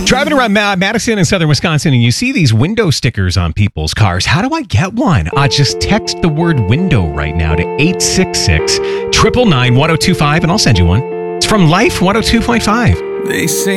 Driving around Madison and southern Wisconsin, and you see these window stickers on people's cars. How do I get one? Just text the word window right now to 866-999-1025, and I'll send you one. It's from Life 102.5. They say